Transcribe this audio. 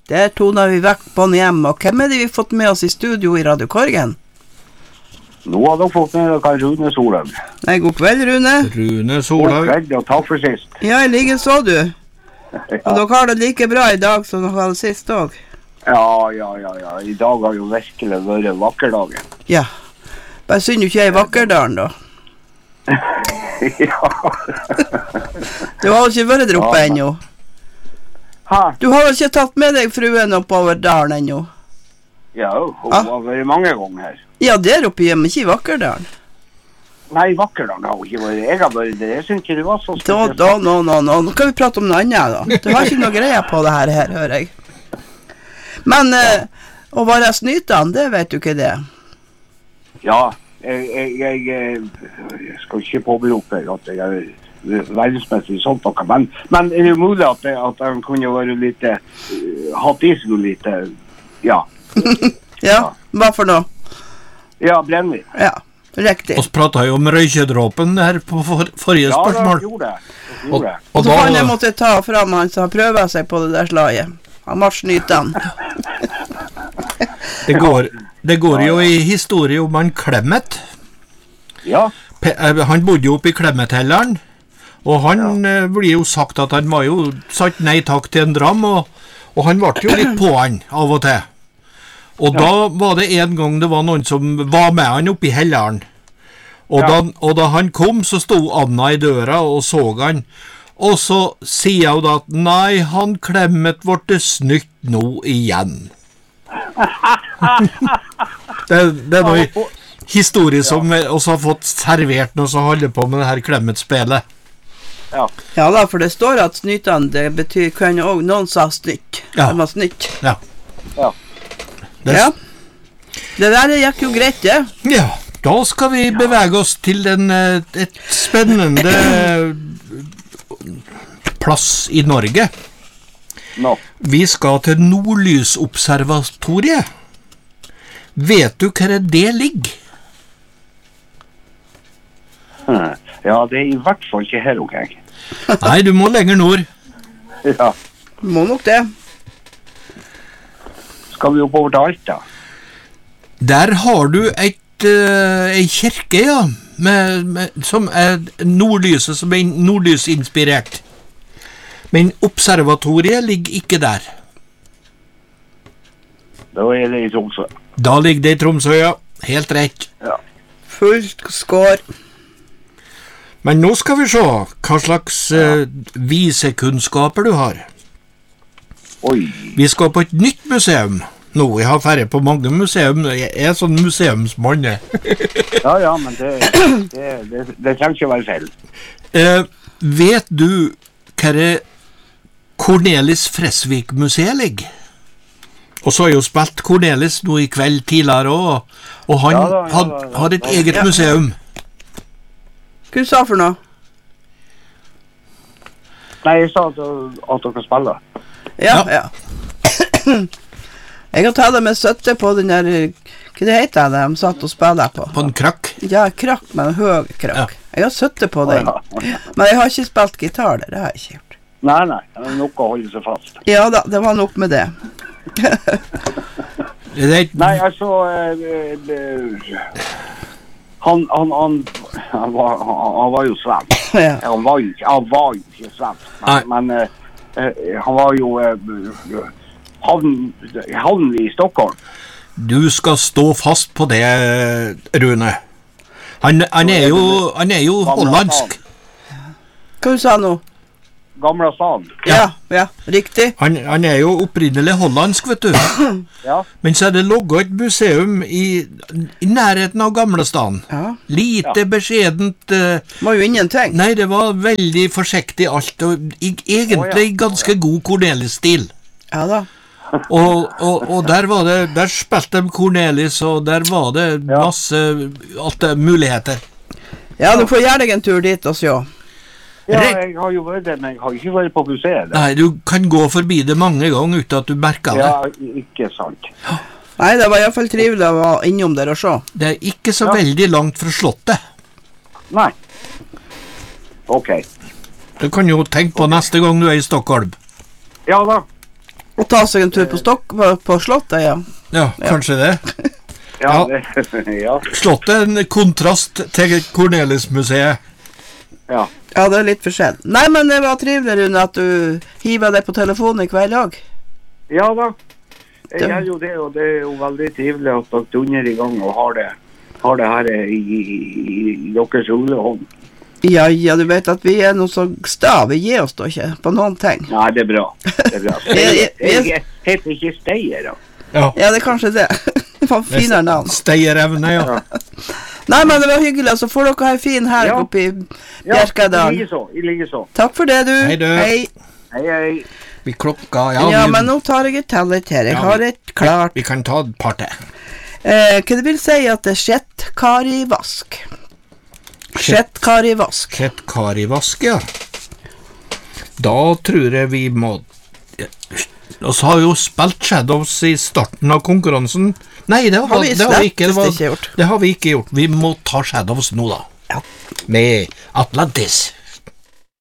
Der toner vi vekk på den hjem, og hvem det vi fått med oss I studio I Radio Korgen? Nå har dere fått med dere Rune Solhaug. Nei, god kveld, Rune. Rune Solhaug. God kveld, og takk for sist. Ja, I like så du. Og dere har det like bra I dag som dere hadde sist også. Ja. I dag har jo virkelig vært vakkerdagen. Ja. Bare synd jo ikke I Vakkerdalen, da. Ja. Du har jo ikke vært der oppe ennå. Hæ? Du har jo ikke tatt med deg fruen oppover dalen ennå. Ja, hun har vært mange ganger her. Ja, der oppe hjemme, ikke I Vakkerdalen. Nei, vakkerdagen har hun ikke vært. Jeg har vært det. Jeg synes ikke det var så spesielt. Nå kan vi prate om noe annet, da. Du har ikke noe greie på det her, hører jeg. Men, å være snytende, det vet du ikke det. Ja, jeg skal ikke påberope at jeg verdensmessig sånt noe, men det jo mulig at han kunne være litt, hatt I seg litt, ja. Ja, hva for noe? Ja, brennvin. Ja, riktig. Og så pratet jo om røykjedråpen her på forrige spørsmål. Ja, det gjorde det. Og så kan jeg måtte ta fram han som har prøvet seg på det der slaget. Han var snytende. Det går jo I historie om han Klemmet. Ja. Han bodde jo oppe I Klemmet-helleren, og han blir jo sagt at han var jo sagt nei takk til en dram, og han ble jo litt på han av og til. Og da var det en gang det var noen som var med han oppe I helleren. Og da han kom, så stod Anna I døra og så han. Og så sier hun da at nei, han Klemmet ble snytt nå igjen. det noe historie som også har fått servert når som holder på med det her Klemmet-spelet. Ja da, for det står at snytene, det betyr kan jo også noen sa snytt. Ja. Det var snytt. Ja. Ja. Det der gikk jo greit, det. Ja, da skal vi bevege oss til et spennende plass I Norge. Vi skal til Nordlysobservatoriet. Vet du hvor det ligger? Ja, det I hvert fall ikke her, ok. Nei, du må lenger nord. Ja. Må nok det. Skal vi oppover til Alta? Der har du en kirke, ja, som nordlyset, som nordlysinspirert. Men observatoriet ligger ikke der. Da det I Tromsø. Da ligger det I Tromsø, ja. Helt rett. Ja. Fullt skår. Men nå skal vi se hva slags visekunnskaper du har. Oi. Vi skal på et nytt museum. Nå, jeg har ferdig på mange museum. Jeg sånn museumsmann. Ja, men det trenger ikke være feil. Vet du hva Cornelis Fresvik-museet ligger? Og så har jo spilt Cornelis nå I kveld tidligere også, og han har et eget museum. Hva du sa for noe? Nei, jeg sa at dere spiller. Ja. Jeg har tatt det med søtte på den der, hva det heter det, de satt og spiller på? På en krakk? Ja, krakk med en høy krakk. Ja. Jeg har søtte på den. Men jeg har ikke spilt gitar der, det har jeg ikke gjort. Nei, det er nok å holde seg fast. Ja da, det var nok med det. Nei, altså, han var jo svensk. Ja. Han var jo ikke svensk, men han var jo havn I Stockholm. Du skal stå fast på det, Rune. Han er jo hollandsk. Hva du sa nå? Gamla stan. Ja, riktig. Han er jo opprinnelig hollandsk, vet du. Ja. Men så det logget et museum I nærheten av Gamla stan. Ja. Lite beskjedent. Var jo ingenting. Nei, det var veldig forsiktig alt, og egentlig ganske god Cornelis-stil. Ja da. Og der spilte de Cornelis, og der var det masse muligheter. Ja, du får gjøre deg en tur dit og se. Ja, jeg har jo vært det, men jeg har ikke vært på museet. Nei, du kan gå forbi det mange ganger uten at du merker det. Ja, ikke sant. Nei, det var I hvert fall trivelig å være innom der og se. Det er ikke så veldig langt fra slottet. Nei. Ok. Du kan jo tenke på neste gang du I Stockholm. Ja da. Og ta seg en tur på slottet, ja. Ja, kanskje det. Ja, ja. Slottet er en kontrast til Cornelis-museet. Ja. Ja, det er litt forskjell. Nei, men det var trivelig, Rune, at du hiver deg på telefonen i kveld også. Ja da. Jeg gjør jo det, og det er jo veldig trivelig at dere dunder i gang og har det her i deres ulehånd. Ja, du vet at vi er noe så sta, vi gir oss da ikke på noen ting. Nei, det er bra. Jeg heter ikke Steier, da. Ja, Ja, det er kanskje det. Det var finere navn. Steierevne, ja. Nei, men det var hyggelig, så får dere ha en fin helg Ja. oppe i Ja, Bjerkedal. i like så. Takk for det, du. Hei, du. Hei. Hei. Vi klokka, Ja, men nå tar jeg et tallet her. Jeg Ja, har et klart. Vi kan ta et par til. Hva det vil si at det er skjettkarivask? Skjettkarivask. Skjettkarivask, ja. Da tror jeg vi må... Og så har vi jo spilt Shadows i starten av konkurransen. Nei, det har vi ikke. ikke gjort. Det har vi ikke gjort. Vi må ta Shadows nå, da. Ja. Med Atlantis.